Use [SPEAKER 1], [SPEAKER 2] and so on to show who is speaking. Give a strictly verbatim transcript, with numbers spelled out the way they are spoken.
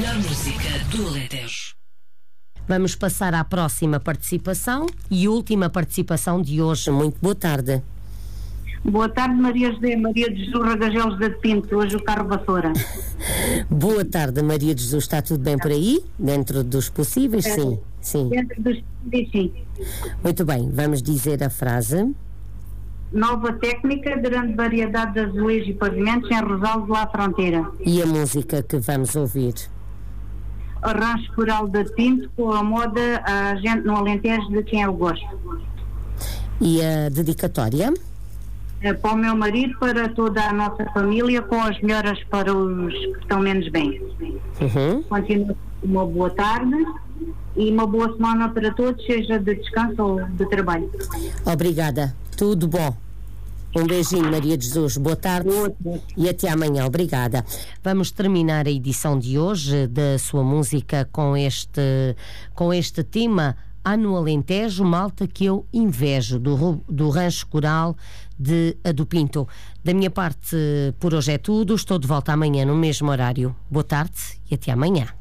[SPEAKER 1] melhor música do Alentejo.
[SPEAKER 2] Vamos passar à próxima participação e última participação de hoje. Muito boa tarde.
[SPEAKER 3] Boa tarde, Maria José, Maria de Jesus Ragagelos de Pinto, hoje o carro vassoura.
[SPEAKER 2] Boa tarde, Maria de Jesus, está tudo bem por aí? Dentro dos possíveis?
[SPEAKER 3] É,
[SPEAKER 2] sim, sim.
[SPEAKER 3] Dentro dos possíveis, sim.
[SPEAKER 2] Muito bem, vamos dizer a frase.
[SPEAKER 3] Nova técnica, grande variedade de azulejos e pavimentos em Rosal de La Fronteira.
[SPEAKER 2] E a música que vamos ouvir?
[SPEAKER 3] Arranjo coral de Pinto, com a moda a gente no Alentejo de quem eu gosto.
[SPEAKER 2] E a dedicatória?
[SPEAKER 3] É para o meu marido, para toda a nossa família, com as melhoras para os que estão menos bem.
[SPEAKER 2] Uhum.
[SPEAKER 3] Continuo uma boa tarde e uma boa semana para todos, seja de descanso ou de trabalho.
[SPEAKER 2] Obrigada, tudo bom. Um beijinho, Maria de Jesus, boa tarde e até amanhã, obrigada. Vamos terminar a edição de hoje da sua música com este, com este tema, Há no Alentejo malta que eu invejo, do, do Rancho Coral de Ado Pinto. Da minha parte, por hoje é tudo, estou de volta amanhã no mesmo horário. Boa tarde e até amanhã.